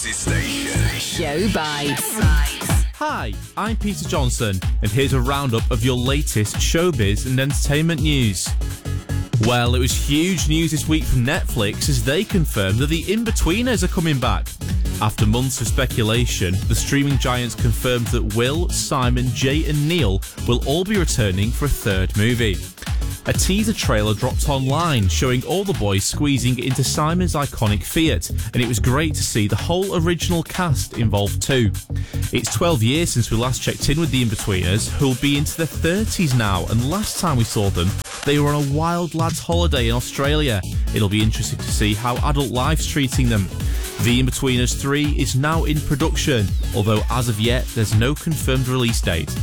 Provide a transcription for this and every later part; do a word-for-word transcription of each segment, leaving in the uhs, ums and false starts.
Forces Station. Show Bites. Hi, I'm Peter Johnson, and here's a roundup of your latest showbiz and entertainment news. Well, it was huge news this week from Netflix as they confirmed that The Inbetweeners are coming back. After months of speculation, the streaming giants confirmed that Will, Simon, Jay and Neil will all be returning for a third movie. A teaser trailer dropped online showing all the boys squeezing into Simon's iconic Fiat, and it was great to see the whole original cast involved too. It's twelve years since we last checked in with the Inbetweeners, who'll be into their thirties now, and last time we saw them, they were on a wild lads holiday in Australia. It'll be interesting to see how adult life's treating them. The Inbetweeners three is now in production, although as of yet there's no confirmed release date.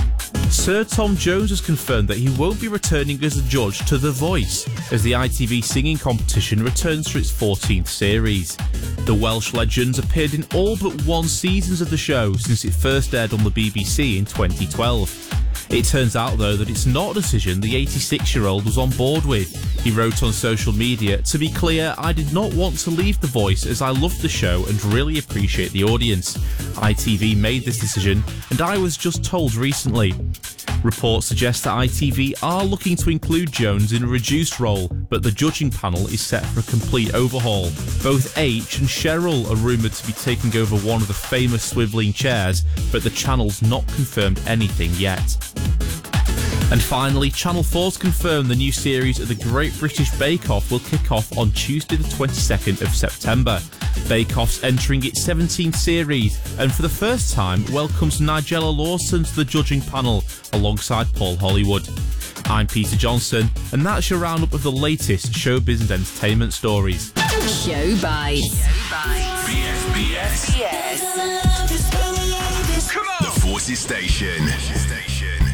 Sir Tom Jones has confirmed that he won't be returning as a judge to The Voice, as the I T V singing competition returns for its fourteenth series. The Welsh legends appeared in all but one seasons of the show since it first aired on the B B C in twenty twelve. It turns out though that it's not a decision the eighty-six-year-old was on board with. He wrote on social media, "To be clear, I did not want to leave The Voice as I loved the show and really appreciate the audience. I T V made this decision and I was just told recently." Reports suggest that I T V are looking to include Jones in a reduced role, but the judging panel is set for a complete overhaul. Both H and Cheryl are rumoured to be taking over one of the famous swivelling chairs, but the channel's not confirmed anything yet. And finally, Channel four's confirmed the new series of the Great British Bake Off will kick off on Tuesday the twenty-second of September. Bake Off's entering its seventeenth series and for the first time welcomes Nigella Lawson to the judging panel alongside Paul Hollywood. I'm Peter Johnson, and that's your roundup of the latest showbiz and entertainment stories. Show Bites. B S B S. Yes. Come on. The Forces Station. Station.